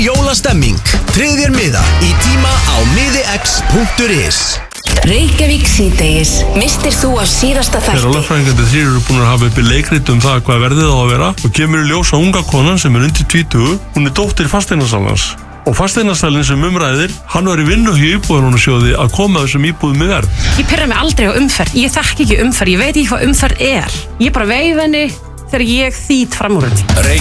Jólastemming. Tryggðu þér miða í tíma á miðix.is. Reykjavík síðdegis. Mistir þú af síðasta þætti? Þegar lögfræðingarnir þrír eru búin að hafa uppi leikrit það hvað verðið á að vera og kemur í ljós að unga konan sem undir 20, hún dóttir fasteignasalans. Og fasteignasalinn sem umræðir, hann var í vinnu hjá íbúðalánasjóði að koma þessum íbúðum í verð. Ég pirra mig aldrei á umferð, ég þekki ekki umferð, ég veit ekki hvað umferð er. Ég bara veif henni þegar ég þýt fram úr henni.